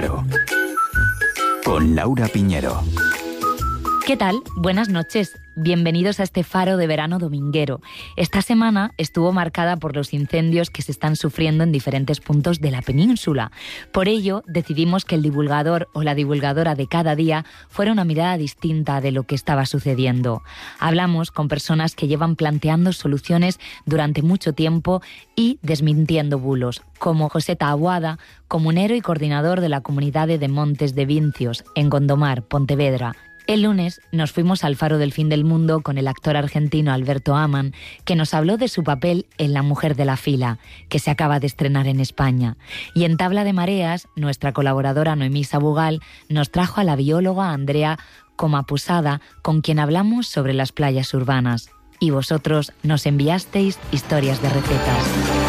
Con Laura Piñero. ¿Qué tal? Buenas noches. Bienvenidos a este faro de verano dominguero. Esta semana estuvo marcada por los incendios que se están sufriendo en diferentes puntos de la península. Por ello, decidimos que el divulgador o la divulgadora de cada día fuera una mirada distinta de lo que estaba sucediendo. Hablamos con personas que llevan planteando soluciones durante mucho tiempo y desmintiendo bulos, como José Taboada, comunero y coordinador de la comunidad de Montes de Vincios, en Gondomar, Pontevedra. El lunes nos fuimos al Faro del Fin del Mundo con el actor argentino Alberto Aman, que nos habló de su papel en La mujer de la fila, que se acaba de estrenar en España. Y en Tabla de Mareas, nuestra colaboradora Noemí Sabugal nos trajo a la bióloga Andrea Comapusada, con quien hablamos sobre las playas urbanas. Y vosotros nos enviasteis historias de recetas.